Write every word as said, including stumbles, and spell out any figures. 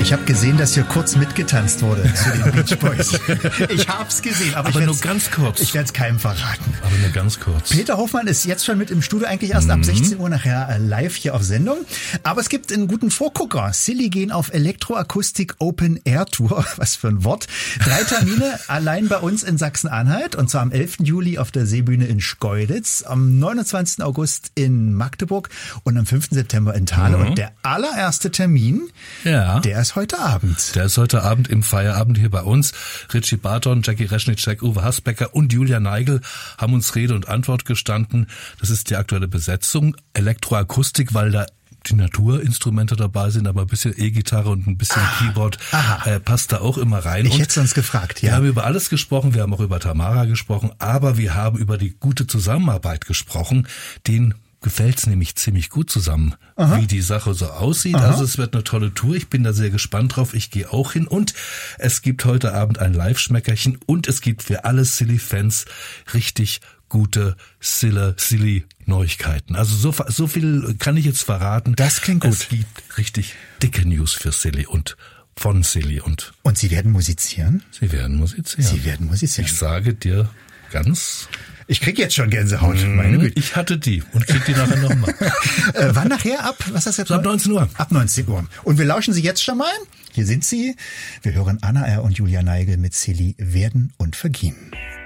Ich habe gesehen, dass hier kurz mitgetanzt wurde zu den Beach Boys. Ich hab's gesehen, aber, aber ich nur ganz kurz. Ich werde es keinem verraten. Aber nur ganz kurz. Peter Hoffmann ist jetzt schon mit im Studio, eigentlich erst mhm. ab sechzehn Uhr nachher live hier auf Sendung. Aber es gibt einen guten Vorgucker. Silly gehen auf Elektroakustik Open Air Tour. Was für ein Wort. Drei Termine allein bei uns in Sachsen-Anhalt. Und zwar am elften Juli auf der Seebühne in Schkeuditz, am neunundzwanzigsten August in Magdeburg und am fünften September in Thale. Mhm. Und der allererste Termin, ja. der ist heute Abend. Der ist heute Abend im Feierabend hier bei uns. Richie Barton, Jackie Reschnitschek, Uwe Hasbecker und Julia Neigel haben uns Rede und Antwort gestanden. Das ist die aktuelle Besetzung. Elektroakustik, weil da die Naturinstrumente dabei sind, aber ein bisschen E-Gitarre und ein bisschen ah, Keyboard äh, passt da auch immer rein. Ich hätte sonst gefragt, ja. Wir haben über alles gesprochen, wir haben auch über Tamara gesprochen, aber wir haben über die gute Zusammenarbeit gesprochen, den gefällt's nämlich ziemlich gut zusammen, Aha. wie die Sache so aussieht. Aha. Also es wird eine tolle Tour. Ich bin da sehr gespannt drauf. Ich gehe auch hin und es gibt heute Abend ein Live-Schmeckerchen und es gibt für alle Silly-Fans richtig gute Silly, Silly Neuigkeiten. Also so, so viel kann ich jetzt verraten. Das klingt gut. Es gibt richtig dicke News für Silly und von Silly und. Und Sie werden musizieren? Sie werden musizieren. Sie werden musizieren. Ich sage dir ganz. Ich krieg jetzt schon Gänsehaut, meine Güte. Ich hatte die und krieg die nachher nochmal. äh, wann nachher? Ab, was hast du jetzt? So ab neunzehn Uhr. Ab neunzehn Uhr. Und wir lauschen sie jetzt schon mal. Hier sind sie. Wir hören Anna R. und Julia Neigel mit Silly werden und vergehen.